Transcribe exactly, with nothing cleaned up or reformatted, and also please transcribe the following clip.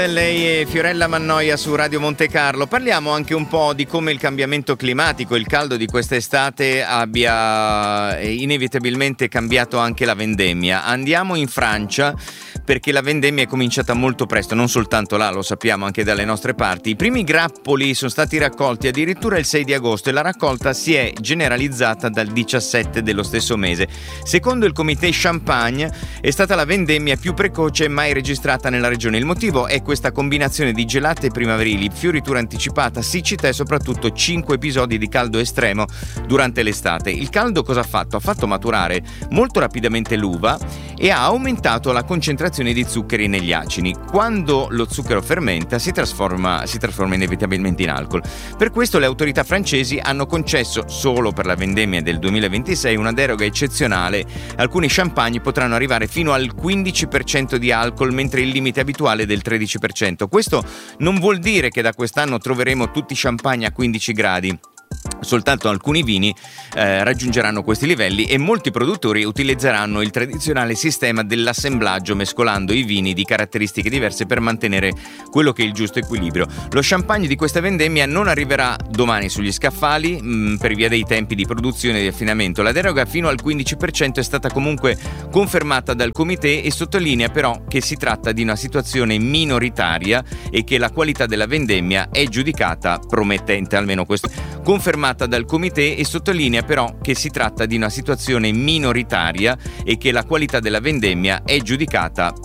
Lei è Fiorella Mannoia su Radio Monte Carlo. Parliamo anche un po' di come il cambiamento climatico, il caldo di quest'estate abbia inevitabilmente cambiato anche la vendemmia. Andiamo in Francia perché la vendemmia è cominciata molto presto, non soltanto là, lo sappiamo anche dalle nostre parti. I primi grappoli sono stati raccolti addirittura il sei di agosto e la raccolta si è generalizzata dal diciassette dello stesso mese. Secondo il Comité Champagne è stata la vendemmia più precoce mai registrata nella regione. Il motivo è questa combinazione di gelate primaverili, fioritura anticipata, siccità e soprattutto cinque episodi di caldo estremo durante l'estate. Il caldo cosa ha fatto? Ha fatto maturare molto rapidamente l'uva e ha aumentato la concentrazione di zuccheri negli acini. Quando lo zucchero fermenta si trasforma, si trasforma inevitabilmente in alcol. Per questo le autorità francesi hanno concesso solo per la vendemmia del duemilaventisei una deroga eccezionale. Alcuni champagne potranno arrivare fino al quindici per cento di alcol, mentre il limite abituale è del tredici per cento. Questo non vuol dire che da quest'anno troveremo tutti champagne a quindici gradi. Soltanto alcuni vini eh, raggiungeranno questi livelli e molti produttori utilizzeranno il tradizionale sistema dell'assemblaggio, mescolando i vini di caratteristiche diverse per mantenere quello che è il giusto equilibrio. Lo champagne di questa vendemmia non arriverà domani sugli scaffali mh, per via dei tempi di produzione e di affinamento. La deroga fino al quindici per cento è stata comunque confermata dal Comité e sottolinea però che si tratta di una situazione minoritaria e che la qualità della vendemmia è giudicata promettente, almeno questo confermata dal Comité e sottolinea però che si tratta di una situazione minoritaria e che la qualità della vendemmia è giudicata